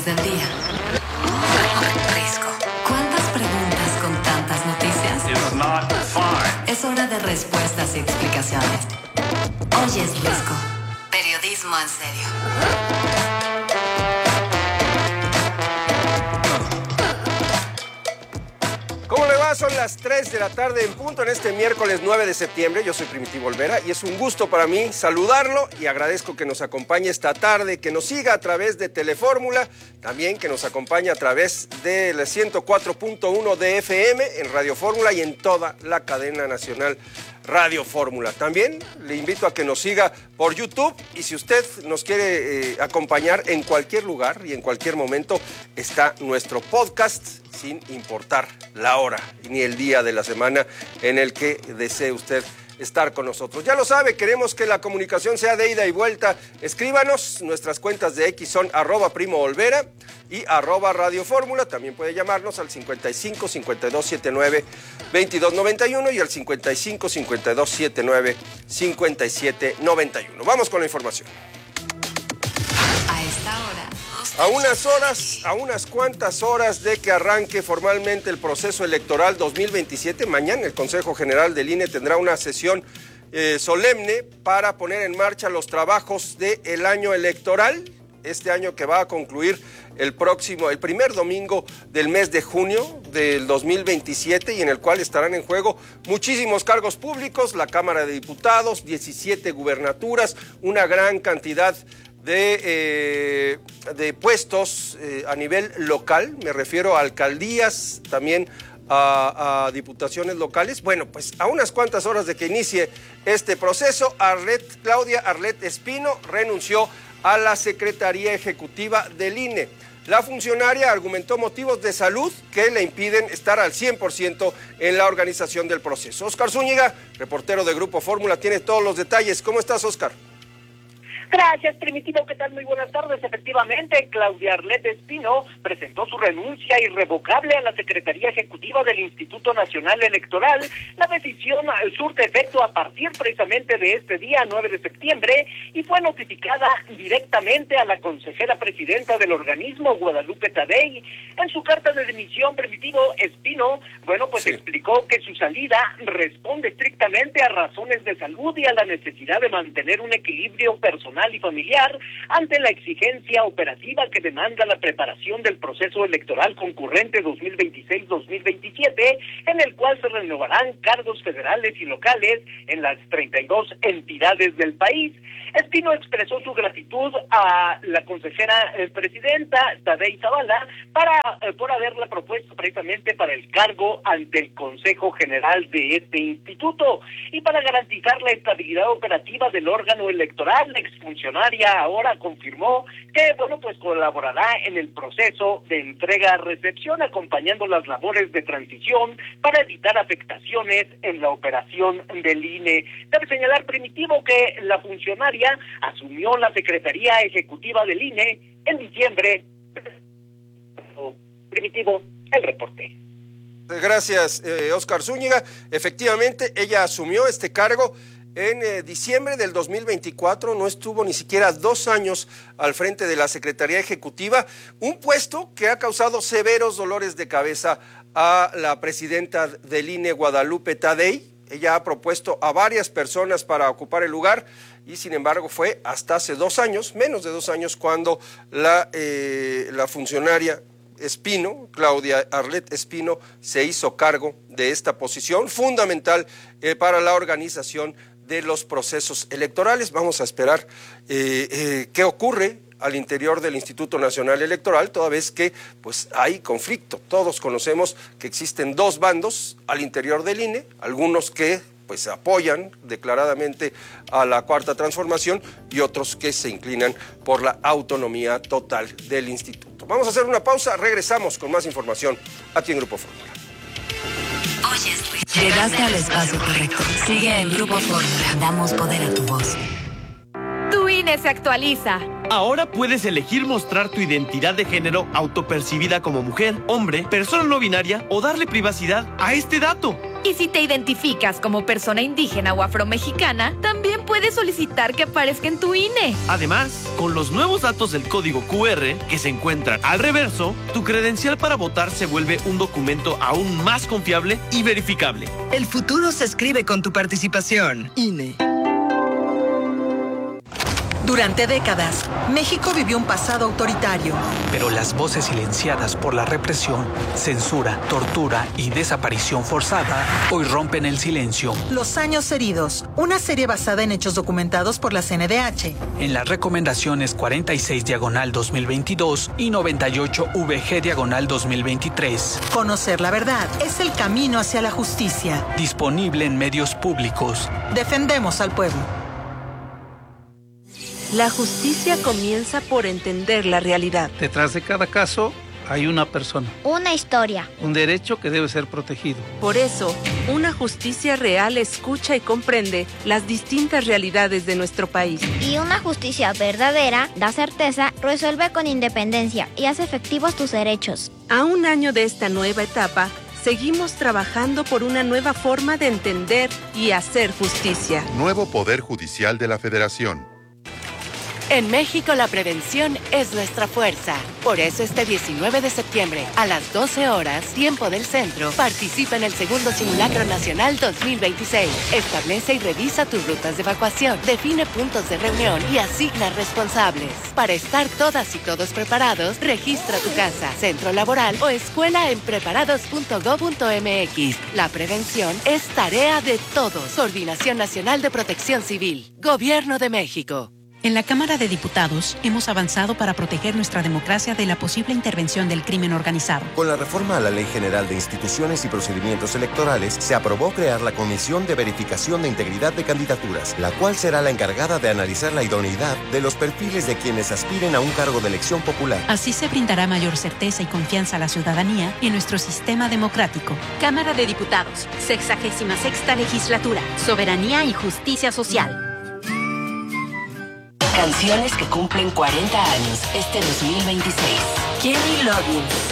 Del día. Risco. ¿Cuántas preguntas con tantas noticias? It's not fine. Es hora de respuestas y explicaciones. Hoy es Risco. Periodismo en serio. ¿Cómo le va? Son las 3 de la tarde en punto en este miércoles 9 de septiembre. Yo soy Primitivo Olvera y es un gusto para mí saludarlo y agradezco que nos acompañe esta tarde, que nos siga a través de Telefórmula, también que nos acompañe a través del 104.1 de FM en Radio Fórmula y en toda la cadena nacional Radio Fórmula. También le invito a que nos siga por YouTube y si usted nos quiere acompañar en cualquier lugar y en cualquier momento está nuestro podcast sin importar la hora ni el día de la semana en el que desee usted estar con nosotros. Ya lo sabe, queremos que la comunicación sea de ida y vuelta. Escríbanos, nuestras cuentas de X son @PrimoOlvera y @Radio Fórmula. También puede llamarnos al 55 52 79 22 91 y al 55 52 79 57 91. Vamos con la información. A esta hora. A unas cuantas horas de que arranque formalmente el proceso electoral 2027, mañana el Consejo General del INE tendrá una sesión solemne para poner en marcha los trabajos del año electoral, este año que va a concluir el primer domingo del mes de junio del 2027 y en el cual estarán en juego muchísimos cargos públicos, la Cámara de Diputados, 17 gubernaturas, una gran cantidad de puestos a nivel local, me refiero a alcaldías, también a diputaciones locales. Bueno, pues a unas cuantas horas de que inicie este proceso, Claudia Arlet Espino renunció a la Secretaría Ejecutiva del INE. La funcionaria argumentó motivos de salud que le impiden estar al 100% en la organización del proceso. Óscar Zúñiga, reportero de Grupo Fórmula, tiene todos los detalles. ¿Cómo estás, Óscar? Gracias, Primitivo. ¿Qué tal? Muy buenas tardes. Efectivamente, Claudia Arlet Espino presentó su renuncia irrevocable a la Secretaría Ejecutiva del Instituto Nacional Electoral. La decisión surte efecto a partir precisamente de este día, 9 de septiembre, y fue notificada directamente a la consejera presidenta del organismo, Guadalupe Tadei. En su carta de dimisión, Primitivo, Espino, explicó que su salida responde estrictamente a razones de salud y a la necesidad de mantener un equilibrio personal y familiar ante la exigencia operativa que demanda la preparación del proceso electoral concurrente 2026-2027, en el cual se renovarán cargos federales y locales en las 32 entidades del país. Espino expresó su gratitud a la consejera presidenta Tadei Zavala por haberla propuesto precisamente para el cargo ante el Consejo General de este instituto y para garantizar la estabilidad operativa del órgano electoral. La exfuncionaria ahora confirmó que colaborará en el proceso de entrega-recepción, acompañando las labores de transición para evitar afectaciones en la operación del INE. Debe señalar, Primitivo, que la funcionaria asumió la Secretaría Ejecutiva del INE en diciembre. Primitivo, el reporte. Gracias, Óscar Zúñiga. Efectivamente, ella asumió este cargo en diciembre del 2024, no estuvo ni siquiera 2 años al frente de la Secretaría Ejecutiva, un puesto que ha causado severos dolores de cabeza a la presidenta del INE, Guadalupe Tadei. Ella ha propuesto a varias personas para ocupar el lugar y sin embargo fue hasta hace 2 años, menos de 2 años, cuando la funcionaria Espino, Claudia Arlet Espino, se hizo cargo de esta posición fundamental para la organización de los procesos electorales. Vamos a esperar qué ocurre al interior del Instituto Nacional Electoral, toda vez que pues hay conflicto. Todos conocemos que existen 2 bandos al interior del INE, algunos que pues apoyan declaradamente a la Cuarta Transformación y otros que se inclinan por la autonomía total del instituto. Vamos a hacer una pausa, regresamos con más información aquí en Grupo Fórmula. Llegaste al espacio correcto. Sigue en Grupo Fórmula. Damos poder a tu voz. Tu INE se actualiza. Ahora puedes elegir mostrar tu identidad de género autopercibida como mujer, hombre, persona no binaria o darle privacidad a este dato. Y si te identificas como persona indígena o afromexicana, también puedes solicitar que aparezca en tu INE. Además, con los nuevos datos del código QR que se encuentran al reverso, tu credencial para votar se vuelve un documento aún más confiable y verificable. El futuro se escribe con tu participación. INE. Durante décadas, México vivió un pasado autoritario. Pero las voces silenciadas por la represión, censura, tortura y desaparición forzada hoy rompen el silencio. Los años heridos, una serie basada en hechos documentados por la CNDH. En las recomendaciones 46/2022 y 98/VG/2023. Conocer la verdad es el camino hacia la justicia. Disponible en medios públicos. Defendemos al pueblo. La justicia comienza por entender la realidad. Detrás de cada caso hay una persona. Una historia. Un derecho que debe ser protegido. Por eso, una justicia real escucha y comprende las distintas realidades de nuestro país. Y una justicia verdadera da certeza, resuelve con independencia y hace efectivos tus derechos. A un año de esta nueva etapa, seguimos trabajando por una nueva forma de entender y hacer justicia. Nuevo Poder Judicial de la Federación. En México la prevención es nuestra fuerza. Por eso este 19 de septiembre, a las 12 horas, tiempo del centro, participa en el segundo Simulacro Nacional 2026. Establece y revisa tus rutas de evacuación, define puntos de reunión y asigna responsables. Para estar todas y todos preparados, registra tu casa, centro laboral o escuela en preparados.go.mx. La prevención es tarea de todos. Coordinación Nacional de Protección Civil. Gobierno de México. En la Cámara de Diputados hemos avanzado para proteger nuestra democracia de la posible intervención del crimen organizado. Con la reforma a la Ley General de Instituciones y Procedimientos Electorales, se aprobó crear la Comisión de Verificación de Integridad de Candidaturas, la cual será la encargada de analizar la idoneidad de los perfiles de quienes aspiren a un cargo de elección popular. Así se brindará mayor certeza y confianza a la ciudadanía en nuestro sistema democrático. Cámara de Diputados, 66ª Legislatura, Soberanía y Justicia Social. Canciones que cumplen 40 años este 2026. Kenny Loggins.